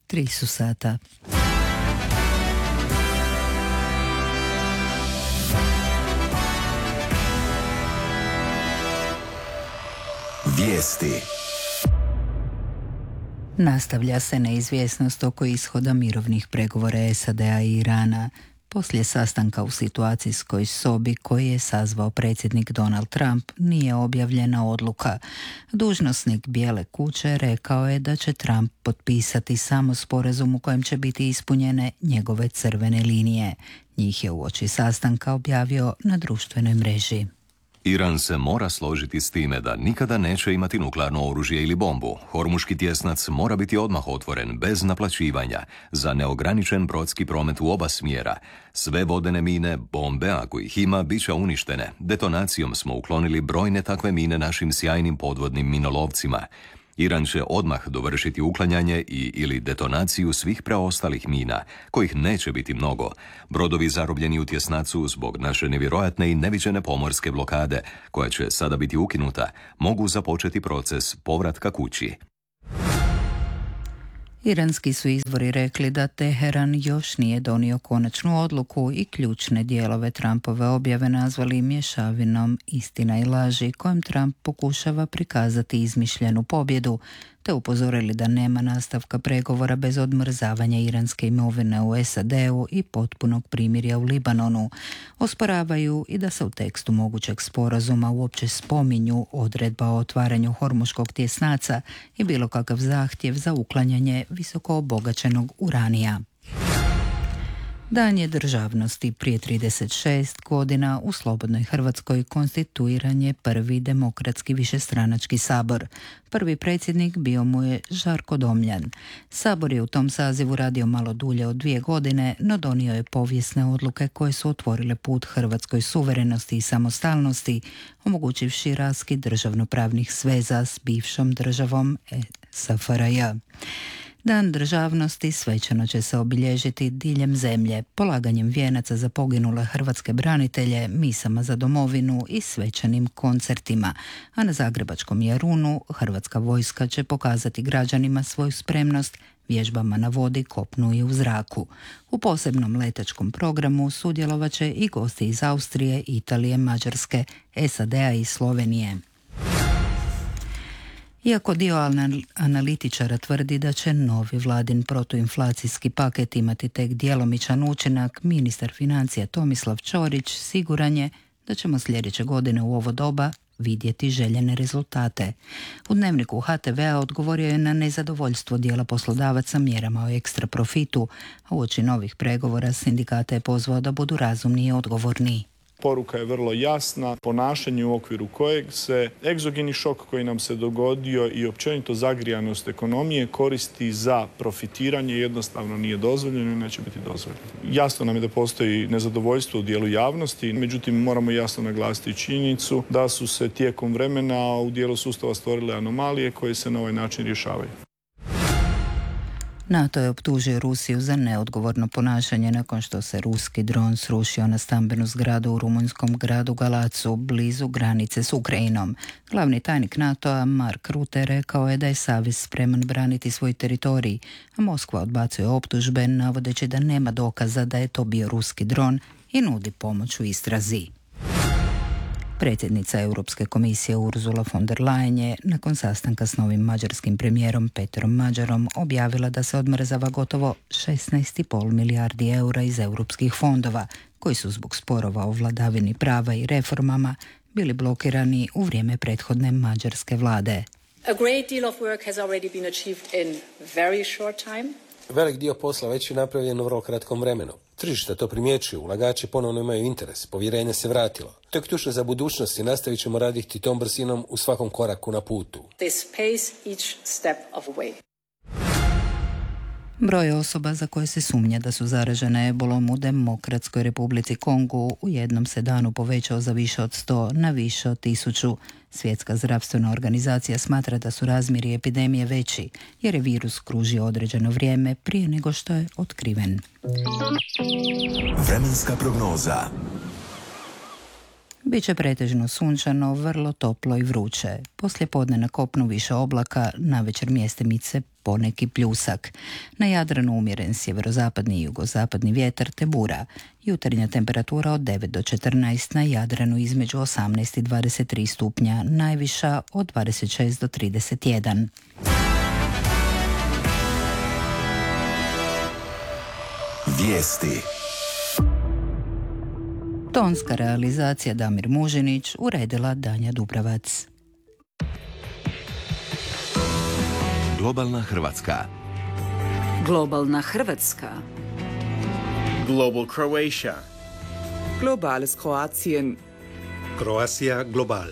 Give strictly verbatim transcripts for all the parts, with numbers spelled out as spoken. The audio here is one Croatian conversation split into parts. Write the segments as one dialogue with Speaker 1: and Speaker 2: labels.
Speaker 1: Tri su sata.
Speaker 2: Vijesti.
Speaker 1: Nastavlja se neizvjesnost oko ishoda mirovnih pregovora S A D-a i Irana. Poslije sastanka u situacijskoj sobi koji je sazvao predsjednik Donald Trump nije objavljena odluka. Dužnosnik Bijele kuće rekao je da će Trump potpisati samo sporazum u kojem će biti ispunjene njegove crvene linije. Njih je uoči sastanka objavio na društvenoj mreži.
Speaker 3: Iran se mora složiti s time da nikada neće imati nuklearno oružje ili bombu. Hormuški tjesnac mora biti odmah otvoren, bez naplaćivanja, za neograničen brodski promet u oba smjera. Sve vodene mine, bombe, ako ih ima, bit će uništene. Detonacijom smo uklonili brojne takve mine našim sjajnim podvodnim minolovcima. Iran će odmah dovršiti uklanjanje i ili detonaciju svih preostalih mina, kojih neće biti mnogo. Brodovi zarobljeni u tjesnacu zbog naše nevjerojatne i neviđene pomorske blokade, koja će sada biti ukinuta, mogu započeti proces povratka kući.
Speaker 1: Iranski su izvori rekli da Teheran još nije donio konačnu odluku i ključne dijelove Trumpove objave nazvali mješavinom istina i laži, kojom Trump pokušava prikazati izmišljenu pobjedu, te upozorili da nema nastavka pregovora bez odmrzavanja iranske imovine u S A D-u i potpunog primirja u Libanonu. Osporavaju i da se u tekstu mogućeg sporazuma uopće spominju odredba o otvaranju hormuškog tjesnaca i bilo kakav zahtjev za uklanjanje visoko obogaćenog uranija. Dan je državnosti. Prije trideset šest godina u slobodnoj Hrvatskoj konstituiran je prvi demokratski višestranački sabor. Prvi predsjednik bio mu je Žarko Domljan. Sabor je u tom sazivu radio malo dulje od dvije godine, no donio je povijesne odluke koje su otvorile put hrvatskoj suverenosti i samostalnosti, omogućivši raskid državnopravnih sveza s bivšom državom S F R J. Dan državnosti svečano će se obilježiti diljem zemlje, polaganjem vijenaca za poginule hrvatske branitelje, misama za domovinu i svečanim koncertima, a na Zagrebačkom Jarunu hrvatska vojska će pokazati građanima svoju spremnost vježbama na vodi, kopnu i u zraku. U posebnom letačkom programu sudjelovat će i gosti iz Austrije, Italije, Mađarske, S A D-a i Slovenije. Iako dio analitičara tvrdi da će novi vladin protuinflacijski paket imati tek djelomičan učinak, ministar financija Tomislav Ćorić siguran je da ćemo sljedeće godine u ovo doba vidjeti željene rezultate. U dnevniku H T V-a odgovorio je na nezadovoljstvo dijela poslodavaca mjerama o ekstra profitu, a uoči novih pregovora sindikata je pozvao da budu razumni i odgovorni.
Speaker 4: Poruka je vrlo jasna, ponašanje u okviru kojeg se egzogeni šok koji nam se dogodio i općenito zagrijanost ekonomije koristi za profitiranje, jednostavno nije dozvoljeno i neće biti dozvoljeno. Jasno nam je da postoji nezadovoljstvo u dijelu javnosti, međutim moramo jasno naglasiti činjenicu da su se tijekom vremena u dijelu sustava stvorile anomalije koje se na ovaj način rješavaju.
Speaker 1: NATO je optužio Rusiju za neodgovorno ponašanje nakon što se ruski dron srušio na stambenu zgradu u rumunjskom gradu Galacu, blizu granice s Ukrajinom. Glavni tajnik NATO-a Mark Rutte rekao je da je savez spreman braniti svoj teritorij, a Moskva odbacuje optužbe navodeći da nema dokaza da je to bio ruski dron i nudi pomoć u istrazi. Predsjednica Europske komisije Ursula von der Leyen je nakon sastanka s novim mađarskim premijerom Petrom Mađarom objavila da se odmrzava gotovo šesnaest zarez pet milijardi eura iz europskih fondova, koji su zbog sporova o vladavini prava i reformama bili blokirani u vrijeme prethodne mađarske vlade.
Speaker 5: A great deal of work has already been achieved in very short time.
Speaker 6: Velik dio posla već je napravljen u vrlo kratkom vremenu. Tržište to primjećuju, ulagači ponovno imaju interes, povjerenje se vratilo. To je ključno za budućnost i nastavit ćemo raditi tom brzinom u svakom koraku na putu.
Speaker 5: This pace each step of the way.
Speaker 1: Broj osoba za koje se sumnja da su zaražene ebolom u Demokratskoj Republici Kongu u jednom se danu povećao za više od sto na više od tisuću. Svjetska zdravstvena organizacija smatra da su razmjeri epidemije veći, jer je virus kružio određeno vrijeme prije nego što je otkriven.
Speaker 2: Vremenska prognoza.
Speaker 1: Biće pretežno sunčano, vrlo toplo i vruće. Poslije podne na kopnu više oblaka, navečer mjestimice poneki pljusak. Na Jadranu umjeren sjeverozapadni i jugozapadni vjetar te bura. Jutarnja temperatura od devet do četrnaest, na Jadranu između osamnaest i dvadeset tri stupnja, najviša od dvadeset šest do trideset jedan.
Speaker 2: Vijesti.
Speaker 1: Tonska realizacija Damir Mužinić, uredila Danja Dubravac.
Speaker 3: Globalna Hrvatska.
Speaker 7: Globalna Hrvatska.
Speaker 8: Global Croatia.
Speaker 9: Globales Kroatien.
Speaker 10: Croatia Global.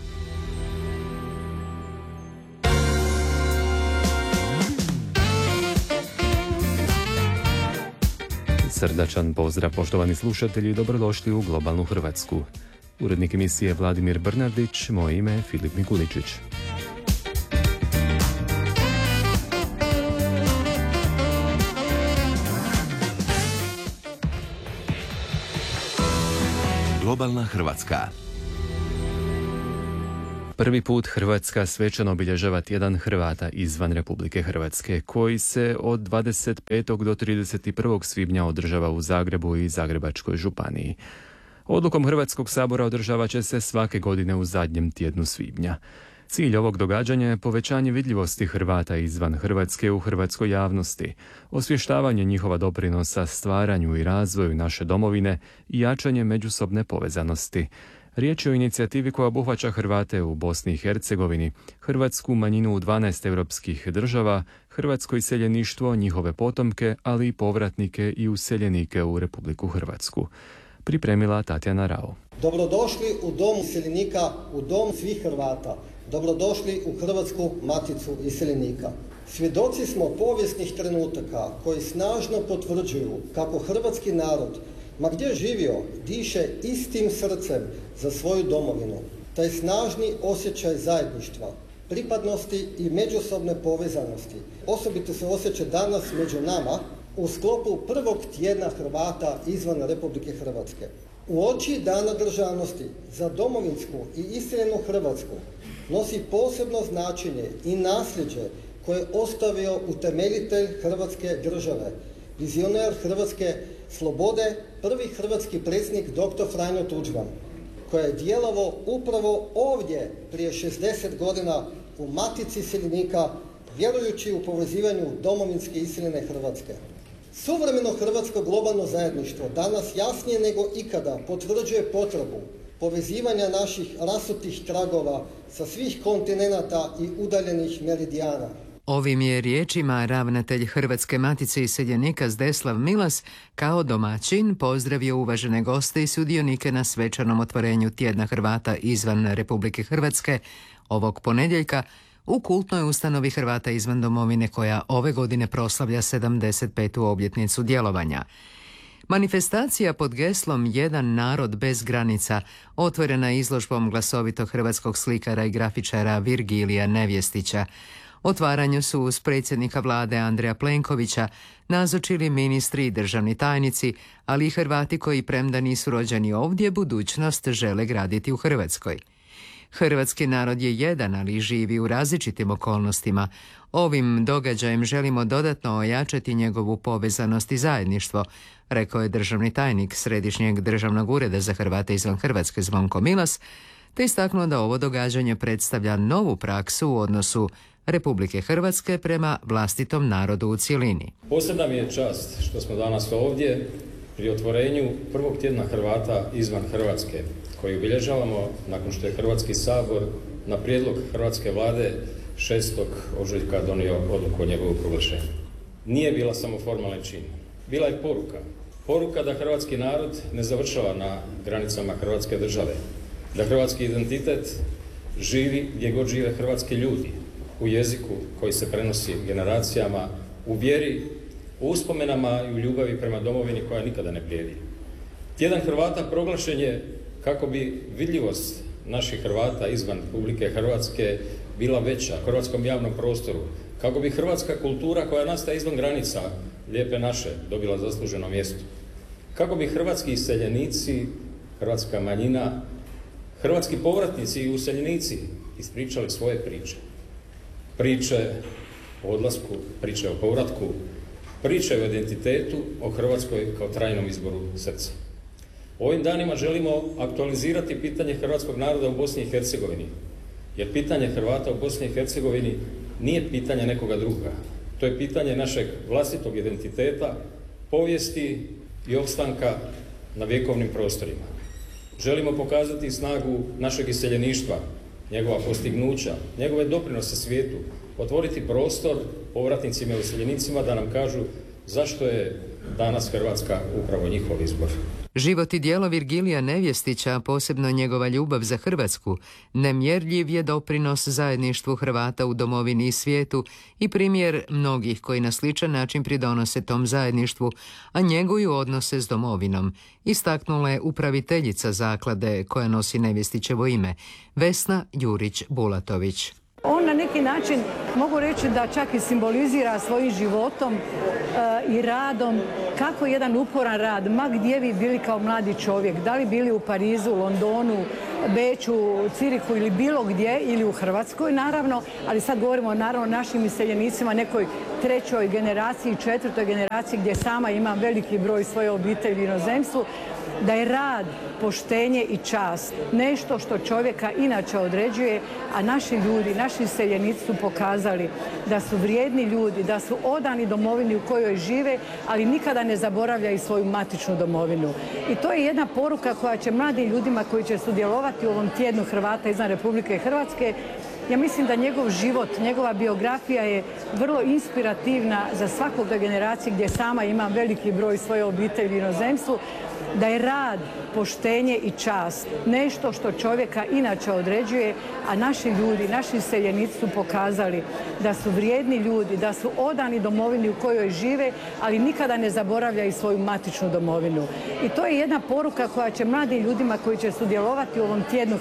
Speaker 11: Srdačan pozdrav poštovani slušatelji i dobrodošli u Globalnu Hrvatsku. Urednik emisije Vladimir Brnardić, moje ime je Filip Mikuličić.
Speaker 3: Globalna Hrvatska.
Speaker 11: Prvi put Hrvatska svečano obilježava tjedan Hrvata izvan Republike Hrvatske, koji se od dvadeset petog do trideset prvog svibnja održava u Zagrebu i Zagrebačkoj županiji. Odlukom Hrvatskog sabora održavat će se svake godine u zadnjem tjednu svibnja. Cilj ovog događanja je povećanje vidljivosti Hrvata izvan Hrvatske u hrvatskoj javnosti, osvještavanje njihova doprinosa stvaranju i razvoju naše domovine i jačanje međusobne povezanosti. Riječ je o inicijativi koja obuhvaća Hrvate u Bosni i Hercegovini, hrvatsku manjinu u dvanaest europskih država, hrvatsko iseljeništvo, njihove potomke, ali i povratnike i useljenike u Republiku Hrvatsku. Pripremila Tatjana Rao.
Speaker 12: Dobrodošli u dom iseljenika, u dom svih Hrvata. Dobrodošli u Hrvatsku maticu iseljenika. Svjedoci smo povijesnih trenutaka koji snažno potvrđuju kako hrvatski narod, ma gdje živio, diše istim srcem za svoju domovinu. Taj snažni osjećaj zajedništva, pripadnosti i međusobne povezanosti osobito se osjeća danas među nama u sklopu prvog tjedna Hrvata izvan Republike Hrvatske. U oči Dana državnosti za domovinsku i iseljenu Hrvatsku nosi posebno značenje i nasljeđe koje je ostavio utemeljitelj Hrvatske države, vizioner hrvatske slobode, prvi hrvatski predsjednik doktor Franjo Tuđman, koji je djelovao upravo ovdje prije šezdeset godina u matici iseljenika, vjerujući u povezivanju domovinske iseljene Hrvatske. Suvremeno hrvatsko globalno zajedništvo danas jasnije nego ikada potvrđuje potrebu povezivanja naših rasutih tragova sa svih kontinenata i udaljenih meridijana.
Speaker 9: Ovim je riječima ravnatelj Hrvatske matice iseljenika Zdeslav Milas kao domaćin pozdravio uvažene goste i sudionike na svečanom otvorenju tjedna Hrvata izvan Republike Hrvatske ovog ponedjeljka u kultnoj ustanovi Hrvata izvan domovine koja ove godine proslavlja sedamdeset petu obljetnicu djelovanja. Manifestacija pod geslom Jedan narod bez granica otvorena je izložbom glasovitog hrvatskog slikara i grafičara Virgilija Nevjestića. Otvaranju su uz predsjednika vlade Andreja Plenkovića nazočili ministri i državni tajnici, ali i Hrvati koji premda nisu rođeni ovdje, budućnost žele graditi u Hrvatskoj. Hrvatski narod je jedan, ali živi u različitim okolnostima. Ovim događajem želimo dodatno ojačati njegovu povezanost i zajedništvo, rekao je državni tajnik Središnjeg državnog ureda za Hrvate izvan Hrvatske Zvonko Milas, te istaknuo da ovo događanje predstavlja novu praksu u odnosu Republike Hrvatske prema vlastitom narodu u cjelini.
Speaker 13: Posebna mi je čast što smo danas ovdje pri otvorenju prvog tjedna Hrvata izvan Hrvatske, koji obilježavamo nakon što je Hrvatski sabor na prijedlog hrvatske vlade šestog ožujka donio odluku o njegovu proglašenju. Nije bila samo formalni čin, bila je poruka. Poruka da hrvatski narod ne završava na granicama Hrvatske države, da hrvatski identitet živi gdje god žive hrvatski ljudi, u jeziku koji se prenosi generacijama, u vjeri, u uspomenama i u ljubavi prema domovini koja nikada ne blijedi. Tjedan Hrvata proglašen je kako bi vidljivost naših Hrvata izvan Republike Hrvatske bila veća u hrvatskom javnom prostoru, kako bi hrvatska kultura koja nastaje izvan granica lijepe naše dobila zasluženo mjesto, kako bi hrvatski iseljenici, hrvatska manjina hrvatski povratnici i useljenici ispričali svoje priče. Priče o odlasku, priče o povratku, priče o identitetu, o Hrvatskoj kao trajnom izboru srca. Ovim danima želimo aktualizirati pitanje hrvatskog naroda u Bosni i Hercegovini, jer pitanje Hrvata u Bosni i Hercegovini nije pitanje nekoga druga. To je pitanje našeg vlastitog identiteta, povijesti i opstanka na vjekovnim prostorima. Želimo pokazati snagu našeg iseljeništva, njegova postignuća, njegove doprinose svijetu, otvoriti prostor povratnicima i useljenicima da nam kažu zašto je danas Hrvatska upravo njihov izbor.
Speaker 9: Život i djelo Virgilija Nevjestića, a posebno njegova ljubav za Hrvatsku, nemjerljiv je doprinos zajedništvu Hrvata u domovini i svijetu i primjer mnogih koji na sličan način pridonose tom zajedništvu, a njeguju odnose s domovinom, istaknula je upraviteljica zaklade koja nosi Nevjestićevo ime, Vesna Jurić-Bulatović.
Speaker 14: On na neki način, mogu reći da čak i simbolizira svojim životom e, i radom kako jedan uporan rad, ma gdje vi bili kao mladi čovjek, da li bili u Parizu, Londonu, Beču, Cirihu ili bilo gdje, ili u Hrvatskoj naravno, ali sad govorimo naravno o našim iseljenicima, nekoj trećoj generaciji, četvrtoj generaciji gdje sama ima veliki broj svoje obitelji u inozemstvu, da je rad, poštenje i čast nešto što čovjeka inače određuje, a naši ljudi, naši iseljenici su pokazali da su vrijedni ljudi, da su odani domovini u kojoj žive, ali nikada ne zaboravljaju svoju matičnu domovinu. I to je jedna poruka koja će mladim ljudima koji će sudjelovati u ovom tjednu Hrvata izvan Republike Hrvatske. Ja mislim da njegov život, njegova biografija je vrlo inspirativna za svakoga generacije gdje sama ima veliki broj svoje obitelji u inozemstvu, da je rad, poštenje i čast nešto što čovjeka inače određuje, a naši ljudi, naši iseljenici su pokazali da su vrijedni ljudi, da su odani domovini u kojoj žive, ali nikada ne zaboravljaju svoju matičnu domovinu. I to je jedna poruka koja će mladim ljudima koji će sudjelovati u ovom tjednu